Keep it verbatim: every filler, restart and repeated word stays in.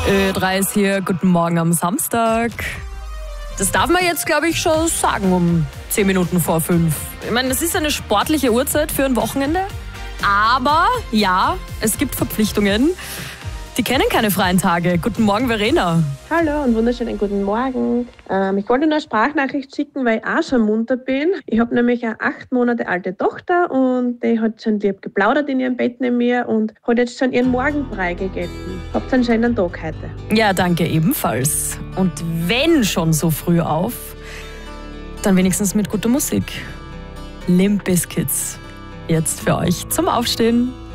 Ö drei ist hier, guten Morgen am Samstag. Das darf man jetzt, glaube ich, schon sagen um zehn Minuten vor fünf. Ich meine, das ist eine sportliche Uhrzeit für ein Wochenende. Aber ja, es gibt Verpflichtungen. Die kennen keine freien Tage. Guten Morgen, Verena. Hallo und wunderschönen guten Morgen. Ähm, ich wollte nur eine Sprachnachricht schicken, weil ich auch schon munter bin. Ich habe nämlich eine acht Monate alte Tochter und die hat schon lieb geplaudert in ihrem Bett neben mir und hat jetzt schon ihren Morgenbrei gegessen. Habt einen schönen Tag heute. Ja, danke ebenfalls. Und wenn schon so früh auf, dann wenigstens mit guter Musik. Limp Bizkit. Jetzt für euch zum Aufstehen.